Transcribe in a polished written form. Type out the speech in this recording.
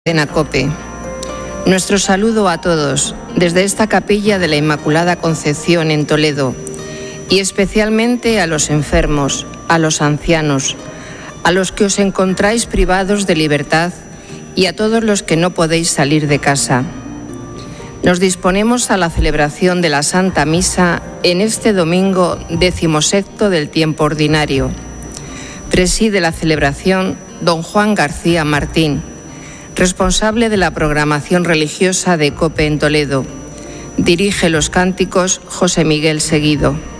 Cadena COPE. Nuestro saludo a todos desde esta capilla de la Inmaculada Concepción en Toledo y especialmente a los enfermos, a los ancianos, a los que os encontráis privados de libertad y a todos los que no podéis salir de casa. Nos disponemos a la celebración de la Santa Misa en este domingo 17º del tiempo ordinario. Preside la celebración don Juan García Martín, responsable de la programación religiosa de COPE en Toledo. Dirige los cánticos José Miguel Seguido.